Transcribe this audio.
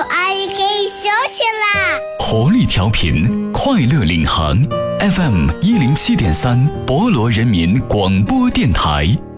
阿姨可以休息啦。 活力调频，快乐领航 ，FM 107.3，博罗人民广播电台。